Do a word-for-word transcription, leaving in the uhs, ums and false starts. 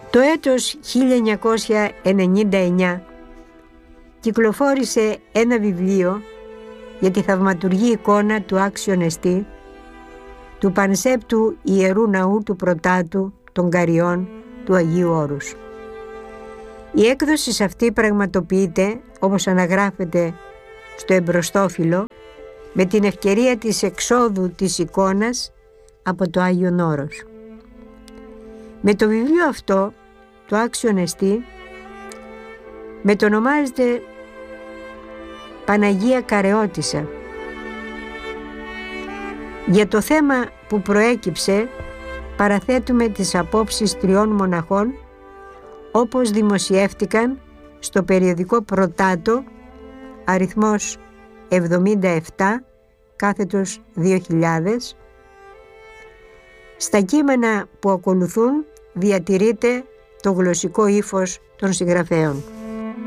Το έτος χίλια εννιακόσια ενενήντα εννιά κυκλοφόρησε ένα βιβλίο για τη θαυματουργή εικόνα του Άξιον Εστί, του Πανσέπτου Ιερού Ναού του Πρωτάτου των Καριών του Αγίου Όρους. Η έκδοση αυτή πραγματοποιείται, όπως αναγράφεται στο εμπροστόφυλλο, με την ευκαιρία της εξόδου της εικόνας από το Άγιον Όρος. Με το βιβλίο αυτό, το Άξιον Εστί, μετονομάζεται Παναγία Καρεώτισσα. Για το θέμα που προέκυψε παραθέτουμε τις απόψεις τριών μοναχών όπως δημοσιεύτηκαν στο περιοδικό Πρωτάτο, αριθμός εβδομήντα επτά κάθετος δύο χιλιάδες. Στα κείμενα που ακολουθούν διατηρείται το γλωσσικό ύφος των συγγραφέων.